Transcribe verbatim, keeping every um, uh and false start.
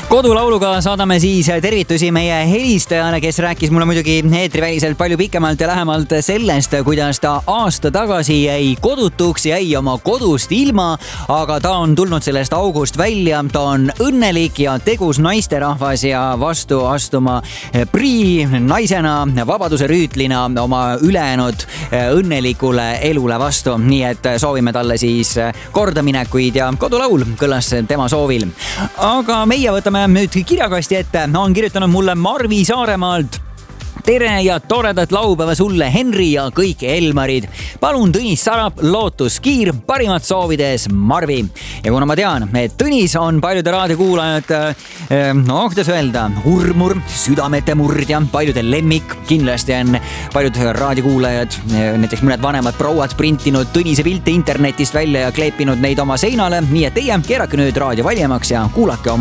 Kodulauluga saadame siis tervitusi meie helistajale, kes rääkis mulle muidugi eetriväliselt palju pikemalt ja lähemalt sellest, kuidas ta aasta tagasi jäi kodutuks, jäi oma kodust ilma, aga ta on tulnud sellest august välja, ta on õnnelik ja tegus naisterahvas ja vastu astuma prii naisena, vabaduse rüütlina oma ülejäänud õnnelikule elule vastu. Nii et soovime talle siis kordaminekuid ja kodulaul kõlas tema soovil. Aga meie võtame nüüd kirjakasti ette, on kirjutanud mulle Marvi Saaremaalt. Tere ja toredat laupäeva sulle, Henri ja kõik Elmarid. Palun Tõnis Sarap, Lootus Kiir, parimat soovides Marvi. Ja kuna ma tean, et Tõnis on paljude raadiokuulajad, no kuidas öelda, hurmur, südamete murdja, paljude lemmik. Kindlasti on paljud raadiokuulajad, näiteks mõned vanemad prouad printinud Tõnise pilte internetist välja ja kleepinud neid oma seinale. Nii et teie keerake nüüd raadio valjemaks ja kuulake oma